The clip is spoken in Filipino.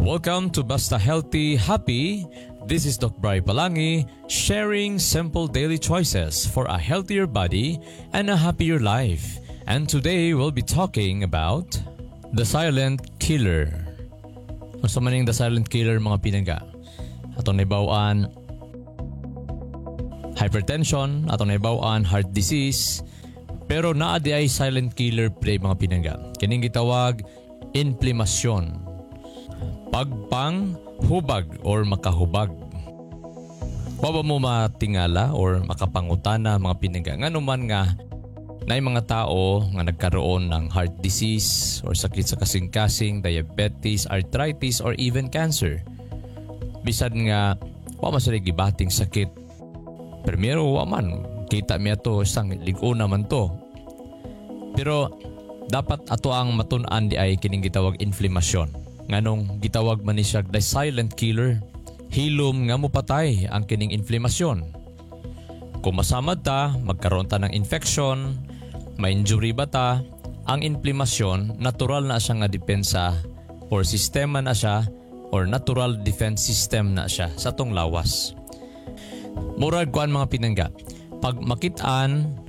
Welcome to Basta Healthy Happy. This is Doc Bri Palangi, sharing simple daily choices for a healthier body and a happier life. And today we'll be talking about the silent killer. Unsa maning the silent killer mga pinangga? Atong naibaw-an hypertension, atong naibaw-an heart disease, pero naa di ay silent killer pre mga pinangga. Kining gitawag inflamasyon. Pagpang hubag or makahubag. Wa ba mo matingala or makapangutana mga pinangga nganuman nga na mga tao nga nagkaroon ng heart disease or sakit sa kasing-kasing, diabetes, arthritis, or even cancer. Bisan nga wa man sila gibating sakit. Primero wa man kita miya to isang ligo naman to. Pero dapat ato ang matun-an di ay kining gitawag inflamasyon. Nganong gitawag man ni siya the silent killer. Hilom nga mo patay ang kining inflamasyon. Kung masamad ta, magkaroon ta ng infection, may injury ba ta, ang inflamasyon, natural na siya nga depensa or sistema na siya or natural defense system na siya sa tong lawas. Murag kuan mga pinangga, pag makitaan